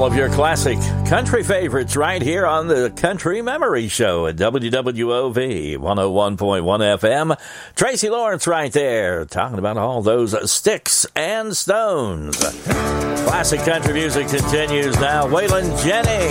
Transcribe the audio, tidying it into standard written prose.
all of your classic country favorites right here on the Country Memory Show at WWOV 101.1 FM. Tracy Lawrence right there talking about all those sticks and stones. Classic country music continues now. Waylon Jennings.